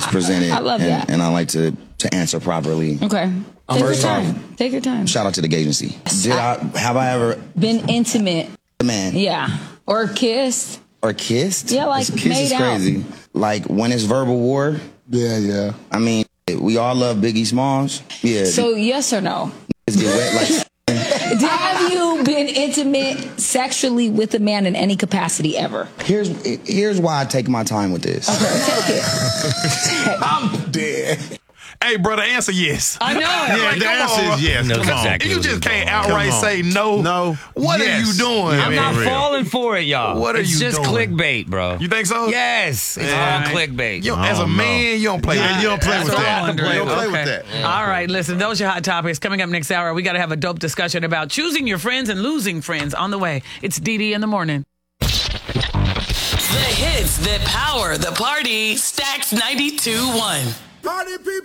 presented. I love that. And I like to answer properly. Okay. Take your time. Shout out to the agency. Have I ever been intimate? Man. Yeah. Or kissed? Or kissed? Yeah, like kiss made is crazy. out. Like when it's verbal war. Yeah. I mean, we all love Biggie Smalls. Yeah. So yes or no? Get wet like. Have you been intimate sexually with a man in any capacity ever? Here's why I take my time with this. Okay, take it. I'm dead. Hey, brother, answer yes. I know. Yeah, Like, the answer is yes. Come Come on. You just can't outright say no. No. What are you doing? I'm not falling for it, y'all. What are it's you just doing? clickbait, bro. You think so? Yes. It's all clickbait. As a man, you don't play with that. You don't play with that. You don't play with that. All right, listen, those are your hot topics. Coming up next hour, we got to have a dope discussion about choosing your friends and losing friends on the way. It's DD in the morning. The hits that power the party. Stacks 92.1. Party people.